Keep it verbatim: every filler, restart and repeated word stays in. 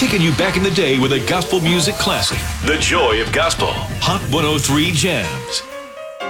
taking you back in the day with a gospel music classic. The Joy of Gospel. Hot one oh three Jams.